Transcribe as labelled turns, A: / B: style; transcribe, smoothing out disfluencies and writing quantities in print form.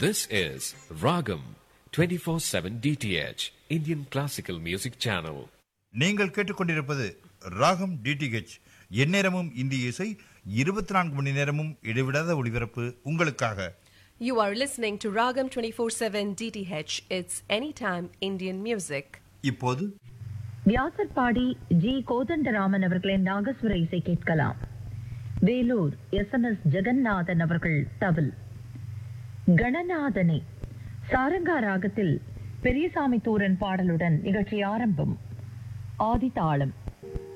A: This is Ragam 24/7 DTH Indian Classical Music Channel.
B: நீங்கள் கேட்டுக்கொண்டிருப்பது ராகம் டிடிஹெச். எந்நேரமும் இந்திய இசை, 24 மணி நேரமும் இடைவிடாத ஒளிபரப்பு உங்களுக்காக.
C: You are listening to Ragam 24/7 DTH. It's anytime Indian music.
B: இப்போது
D: வியாசர்பாடி ஜி கோதண்டராமன் அவர்களின் நாகஸ்வர இசை கேட்கலாம். வேலூர் SMS ஜெகநாதன் அவர்கள் தவில். கணநாதனே சாரங்கா ராகத்தில் பெரியசாமி தூரன் பாடலுடன் நிகழ்ச்சி ஆரம்பம். ஆதி தாளம்.